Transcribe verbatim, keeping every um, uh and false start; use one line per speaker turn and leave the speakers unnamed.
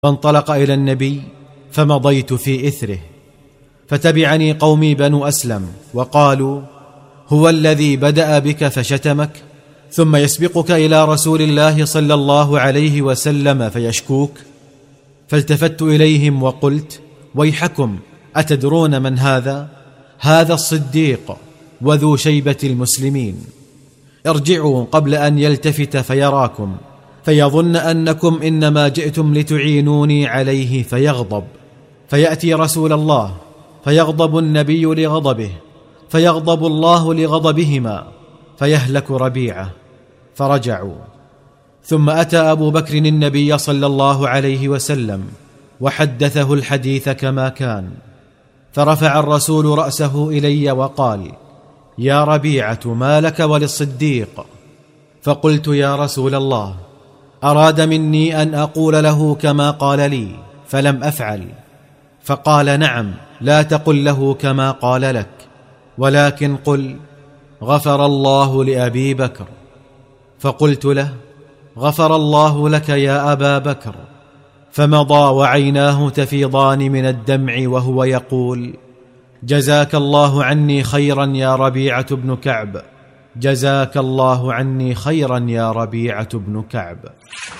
فانطلق إلى النبي فمضيت في إثره، فتبعني قومي بنو أسلم وقالوا: هو الذي بدأ بك فشتمك ثم يسبقك إلى رسول الله صلى الله عليه وسلم فيشكوك؟ فالتفت إليهم وقلت: ويحكم، أتدرون من هذا؟ هذا الصديق وذو شيبة المسلمين. ارجعوا قبل أن يلتفت فيراكم، فيظن أنكم إنما جئتم لتعينوني عليه فيغضب، فيأتي رسول الله فيغضب النبي لغضبه، فيغضب الله لغضبهما، فيهلك ربيعه. فرجعوا. ثم أتى أبو بكر النبي صلى الله عليه وسلم وحدثه الحديث كما كان، فرفع الرسول رأسه إلي وقال: يا ربيعة، ما لك وللصديق؟ فقلت: يا رسول الله، أراد مني أن أقول له كما قال لي فلم أفعل. فقال: نعم، لا تقل له كما قال لك، ولكن قل: غفر الله لأبي بكر. فقلت له: غفر الله لك يا أبا بكر. فمضى وعيناه تفيضان من الدمع وهو يقول: جزاك الله عني خيرا يا ربيعة بن كعب، جزاك الله عني خيرا يا ربيعة بن كعب.